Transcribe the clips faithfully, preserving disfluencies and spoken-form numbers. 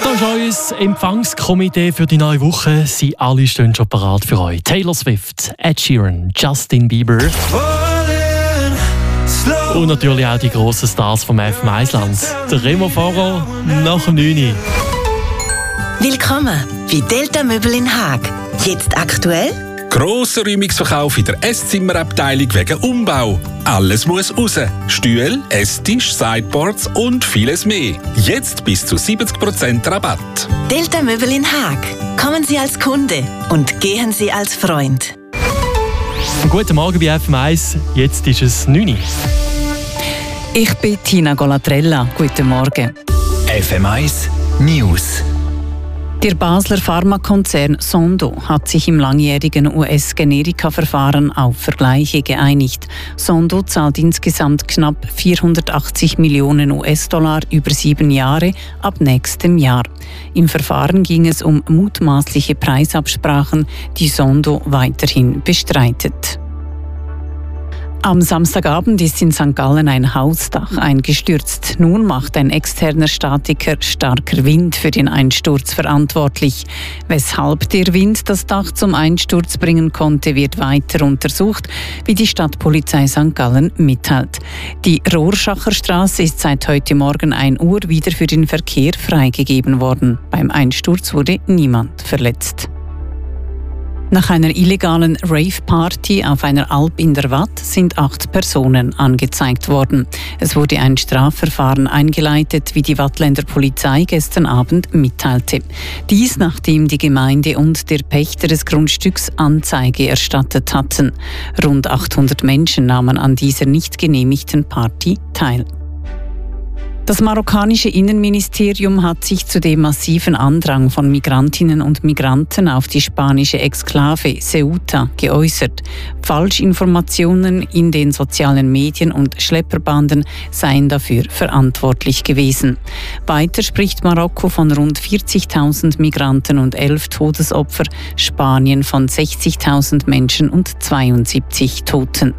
So ist unser Empfangskomitee für die neue Woche. Sie alle stehen schon parat für euch. Taylor Swift, Ed Sheeran, Justin Bieber und natürlich auch die grossen Stars vom F M eins Land. Der Remo Fahrer nach dem neun Uhr. Willkommen bei Delta Möbel in Haag. Jetzt aktuell? Grosser Räumungsverkauf in der Esszimmerabteilung wegen Umbau. Alles muss raus. Stühle, Esstisch, Sideboards und vieles mehr. Jetzt bis zu siebzig Prozent Rabatt. Delta Möbel in Haag. Kommen Sie als Kunde und gehen Sie als Freund. Guten Morgen bei F M eins. Jetzt ist es neun Uhr. Ich bin Tina Golatrella. Guten Morgen. F M eins News. Der Basler Pharmakonzern Sandoz hat sich im langjährigen U S-Generika-Verfahren auf Vergleiche geeinigt. Sandoz zahlt insgesamt knapp vierhundertachtzig Millionen U S-Dollar über sieben Jahre ab nächstem Jahr. Im Verfahren ging es um mutmaßliche Preisabsprachen, die Sandoz weiterhin bestreitet. Am Samstagabend ist in Sankt Gallen ein Hausdach eingestürzt. Nun macht ein externer Statiker starker Wind für den Einsturz verantwortlich. Weshalb der Wind das Dach zum Einsturz bringen konnte, wird weiter untersucht, wie die Stadtpolizei Sankt Gallen mitteilt. Die Rohrschacher Straße ist seit heute Morgen ein Uhr wieder für den Verkehr freigegeben worden. Beim Einsturz wurde niemand verletzt. Nach einer illegalen Rave-Party auf einer Alp in der Watt sind acht Personen angezeigt worden. Es wurde ein Strafverfahren eingeleitet, wie die Wattländer Polizei gestern Abend mitteilte. Dies, nachdem die Gemeinde und der Pächter des Grundstücks Anzeige erstattet hatten. Rund achthundert Menschen nahmen an dieser nicht genehmigten Party teil. Das marokkanische Innenministerium hat sich zu dem massiven Andrang von Migrantinnen und Migranten auf die spanische Exklave Ceuta geäußert. Falschinformationen in den sozialen Medien und Schlepperbanden seien dafür verantwortlich gewesen. Weiter spricht Marokko von rund vierzigtausend Migranten und elf Todesopfer, Spanien von sechzigtausend Menschen und zweiundsiebzig Toten.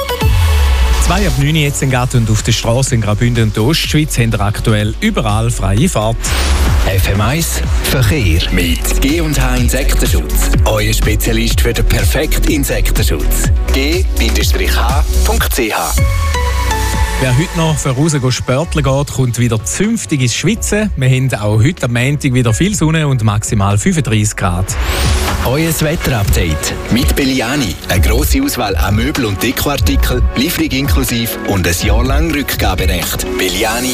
Zwei ab neun jetzt in Garten und auf der Straße in Graubünden und der Ostschweiz haben wir aktuell überall freie Fahrt. F M eins Verkehr mit G und H Insektenschutz. Euer Spezialist für den perfekten Insektenschutz. G H Punkt C H. Wer heute noch voraus Spörteln geht, kommt wieder zünftig ins Schwitzen. Wir haben auch heute am Montag wieder viel Sonne und maximal fünfunddreissig Grad. Euer Wetterupdate mit Belliani. Eine grosse Auswahl an Möbel- und Dekoartikeln, Lieferung inklusive und ein Jahr lang Rückgaberecht. Belliani